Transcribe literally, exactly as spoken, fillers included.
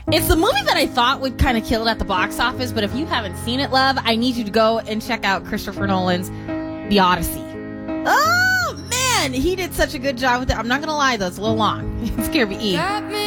It's the movie that I thought would kind of kill it at the box office, but if you haven't seen it, love, I need you to go and check out Christopher Nolan's The Odyssey. Oh, man, he did such a good job with it. I'm not going to lie, though. It's a little long. It scared me.